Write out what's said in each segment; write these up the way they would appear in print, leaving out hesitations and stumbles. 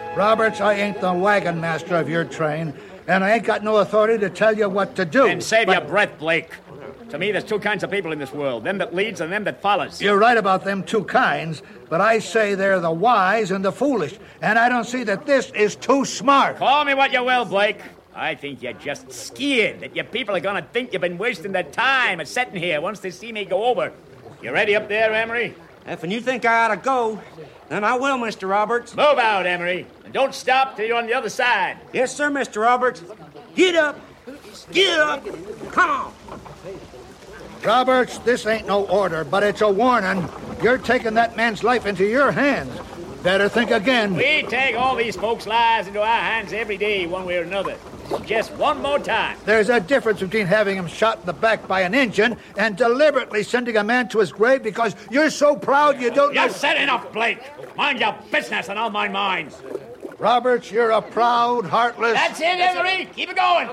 Roberts, I ain't the wagon master of your train, and I ain't got no authority to tell you what to do. And save your breath, Blake. To me, there's two kinds of people in this world, them that leads and them that follows. You're right about them two kinds, but I say they're the wise and the foolish, and I don't see that this is too smart. Call me what you will, Blake. I think you're just scared that your people are going to think you've been wasting their time at sitting here once they see me go over. You ready up there, Emery? If you think I ought to go, then I will, Mr. Roberts. Move out, Emery, and don't stop till you're on the other side. Yes, sir, Mr. Roberts. Get up. Get up. Come on. Roberts, this ain't no order, but it's a warning. You're taking that man's life into your hands. Better think again. We take all these folks' lives into our hands every day, one way or another. Just one more time. There's a difference between having him shot in the back by an engine and deliberately sending a man to his grave because you're so proud you don't know... You've said enough, Blake. Mind your business and I'll mind mine. Roberts, you're a proud, heartless... That's it, Emery. Keep it going.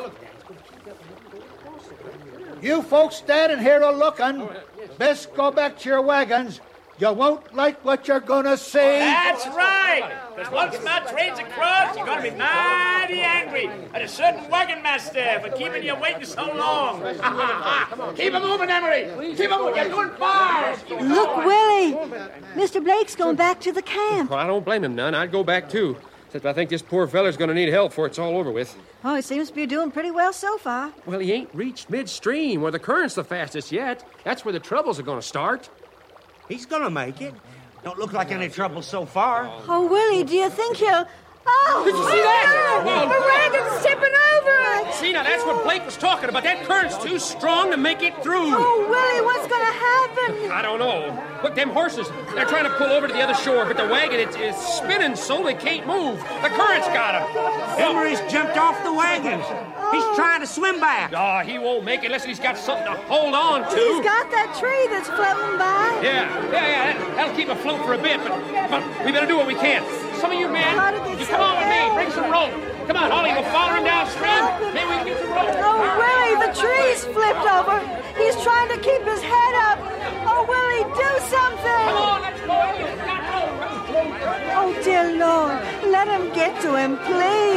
You folks standing here a-looking, best go back to your wagons. You won't like what you're gonna see. That's right. Because once my train's across, you're gonna be mighty angry at a certain wagon master for keeping you waiting so long. Keep it moving, Emery. Keep it moving. You're doing fine. Look, Willie. Mr. Blake's going back to the camp. Well, I don't blame him none. I'd go back, too. Except I think this poor feller's going to need help before it's all over with. Oh, he seems to be doing pretty well so far. Well, he ain't reached midstream, where the current's the fastest yet. That's where the troubles are going to start. He's gonna make it. Don't look like any trouble so far. Oh, Willie, do you think he'll... Oh! Did you see that? The wagon's tipping over! See, now, that's what Blake was talking about. That current's too strong to make it through. Oh, Willie, what's gonna happen? I don't know. Look, them horses, they're trying to pull over to the other shore, but the wagon, it's spinning so they can't move. The current's got him. Emery's jumped off the wagon. He's trying to swim back. Oh, he won't make it unless he's got something to hold on to. He's got that tree that's floating by. Yeah. That'll keep afloat for a bit, but we better do what we can. Some of you men, you come on with me. Bring some rope. Come on, Holly, we'll follow him downstream. Maybe we can get some rope. Oh, Willie, the tree's flipped over. He's trying to keep his head up. Oh, Willie, do something. Come on, let's go. Oh, dear Lord, let him get to him, please.